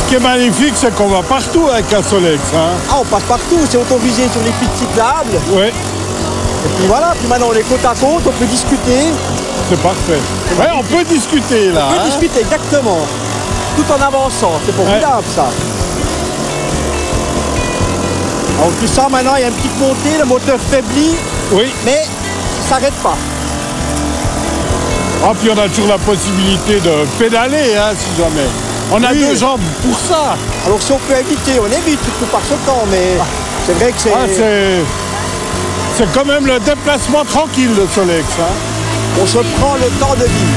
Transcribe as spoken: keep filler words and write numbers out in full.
Ce qui est magnifique, c'est qu'on va partout avec un Solex. Hein. Ah, on passe partout, c'est autorisé sur les pistes cyclables. Oui. Et puis voilà, puis maintenant on est côte à côte, on peut discuter. C'est parfait. Ouais, on peut discuter là. On peut hein. discuter, exactement. Tout en avançant, c'est formidable ouais. ça. Alors tu sens maintenant, il y a une petite montée, le moteur faiblit. Oui. Mais il s'arrête pas. Ah, puis on a toujours la possibilité de pédaler, hein, si jamais. On a oui. deux jambes pour ça. Alors si on peut éviter, on évite surtout par ce temps, mais ah. c'est vrai que c'est... Ah, c'est quand même le déplacement tranquille, le Solex. Hein. On se prend le temps de vivre.